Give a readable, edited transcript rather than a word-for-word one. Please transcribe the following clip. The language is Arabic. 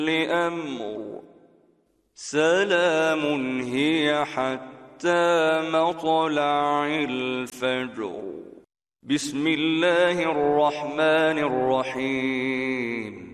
أمر سلام هي حتى مطلع الفجر. بسم الله الرحمن الرحيم.